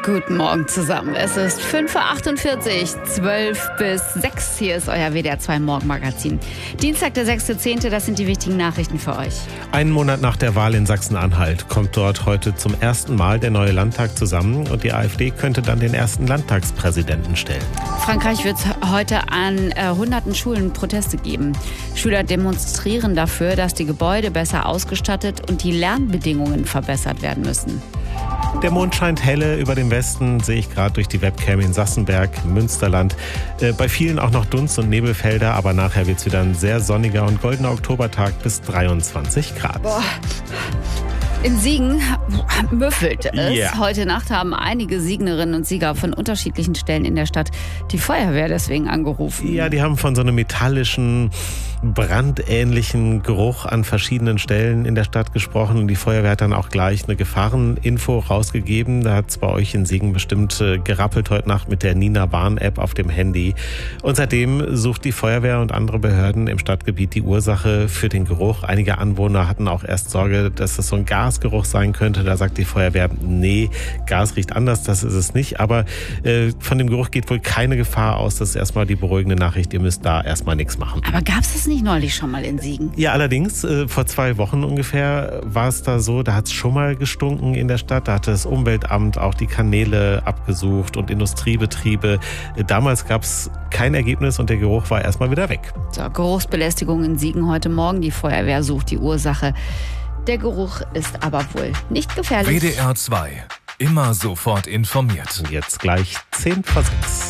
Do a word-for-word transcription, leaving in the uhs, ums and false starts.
Guten Morgen zusammen. Es ist fünf Uhr achtundvierzig, zwölf bis sechs. Hier ist euer W D R zwei Morgenmagazin. Dienstag, der sechster zehnte. Das sind die wichtigen Nachrichten für euch. Einen Monat nach der Wahl in Sachsen-Anhalt kommt dort heute zum ersten Mal der neue Landtag zusammen und die AfD könnte dann den ersten Landtagspräsidenten stellen. Frankreich wird heute an äh, hunderten Schulen Proteste geben. Schüler demonstrieren dafür, dass die Gebäude besser ausgestattet und die Lernbedingungen verbessert werden müssen. Der Mond scheint helle über dem Westen, sehe ich gerade durch die Webcam in Sassenberg, Münsterland. Äh, bei vielen auch noch Dunst- und Nebelfelder, aber nachher wird es wieder ein sehr sonniger und goldener Oktobertag bis dreiundzwanzig Grad. Boah. In Siegen müffelt es. Yeah. Heute Nacht haben einige Siegnerinnen und Sieger von unterschiedlichen Stellen in der Stadt die Feuerwehr deswegen angerufen. Ja, die haben von so einem metallischen, brandähnlichen Geruch an verschiedenen Stellen in der Stadt gesprochen. Und die Feuerwehr hat dann auch gleich eine Gefahreninfo rausgegeben. Da hat es bei euch in Siegen bestimmt äh, gerappelt heute Nacht mit der Nina Warn-App auf dem Handy. Und seitdem sucht die Feuerwehr und andere Behörden im Stadtgebiet die Ursache für den Geruch. Einige Anwohner hatten auch erst Sorge, dass das so ein Gasgeruch sein könnte. Da sagt die Feuerwehr, nee, Gas riecht anders, das ist es nicht. Aber äh, von dem Geruch geht wohl keine Gefahr aus. Das ist erstmal die beruhigende Nachricht. Ihr müsst da erstmal nichts machen. Aber gab es das nicht neulich schon mal in Siegen? Ja, allerdings, äh, vor zwei Wochen ungefähr war es da so, da hat es schon mal gestunken in der Stadt. Da hatte das Umweltamt auch die Kanäle abgesucht und Industriebetriebe. Äh, damals gab es kein Ergebnis und der Geruch war erstmal wieder weg. So, Geruchsbelästigung in Siegen heute Morgen. Die Feuerwehr sucht die Ursache. Der Geruch ist aber wohl nicht gefährlich. W D R zwei. Immer sofort informiert. Und jetzt gleich zehn vor sechs.